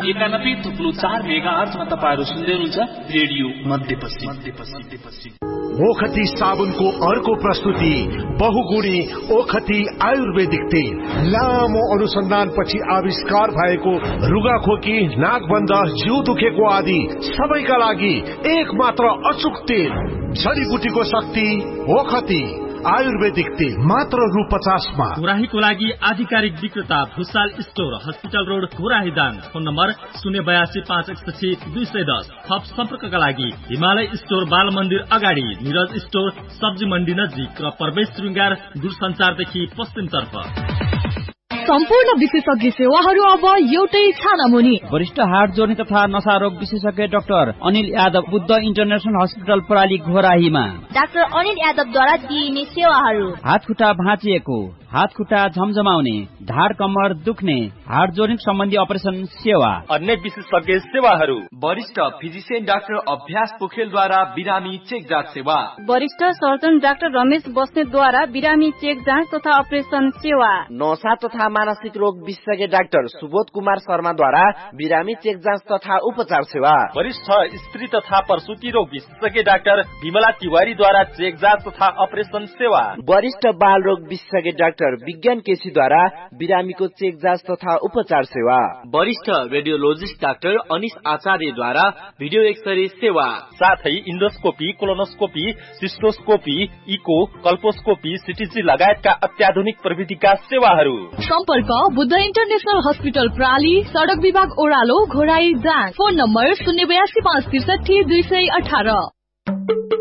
91.4 मेगाहर्जमा तपाईहरु सुन्दै हुनुहुन्छ रेडियो मध्यपश्चिम। ओखती साबुनको अर्को प्रस्तुति बहुगुणी ओखती आयुर्वेदिक तेल। लामो अनुसन्धानपछि आविष्कार भएको रुगाखोकी, नाकबन्ध, जिउ दुखेको आदि सबैका लागि एक मात्र अचूक तेल। जडीबुटीको शक्ति ओखती आयुर्वेदिक तेल मात्र रु 50 मा। घोराहीको लागि आधिकारिक विक्रेता Bhusal store, hospital road, Ghorahi Dang. Phone number 082 561 210। थप सम्पर्कका लागि हिमालय स्टोर, बाल मन्दिर अगाडि, निरज स्टोर, सब्जी मण्डी नजिक र प्रवेश श्रृंगार दूरसञ्चारदेखि पश्चिमतर्फ। सम्पूर्ण विशेषज्ञ सेवाहरू अब एउटै छानामुनि। वरिष्ठ हार्ट जोर्नी तथा नशा रोग विशेषज्ञ doctor Anil Yadav, Buddha international hospital प्रणाली घोराहीमा। डाक्टर अनिल यादवद्वारा दिइने सेवाहरू: हात खुट्टा भाँचिएको, हात खुट्टा झमझमाउने, ढाड कम्मर दुख्ने, हार्ट जोर्नी सम्बन्धी अपरेसन सेवा। अन्य विशेषज्ञ सेवाहरू: वरिष्ठ फिजिशियन डाक्टर अभ्यास पोखरेलद्वारा बिरामी चेक जाँच सेवा। वरिष्ठ सर्जन डाक्टर रमेश बस्नेतद्वारा बिरामी चेक जाँच तथा अपरेसन सेवा। नशा तथा मानसिक रोग विशेषज्ञ डाक्टर सुबोध कुमार शर्माद्वारा बिरामी चेक जाँच तथा उपचार सेवा। वरिष्ठ स्त्री तथा प्रसूति रोग विशेषज्ञ डाक्टर विमला तिवारीद्वारा चेक जाँच तथा अपरेसन सेवा। वरिष्ठ बाल रोग विशेषज्ञ डाक्टर विज्ञान केसीद्वारा बिरामीको चेक जाँच तथा उपचार सेवा। वरिष्ठ रेडियोलोजिस्ट डाक्टर अनिश आचार्यद्वारा भिडियो एक्सरे सेवा। साथै इन्डोस्कोपी, कोलोनोस्कोपी, सिस्टोस्कोपी, इको, कल्पोस्कोपी, सिटीजी लगायतका अत्याधुनिक प्रविधिका सेवाहरू। सम्पर्क बुद्ध इन्टरनेशनल हस्पिटल प्राली, सडक विभाग ओरालो, घोराही दाङ। Phone number 082 563 218।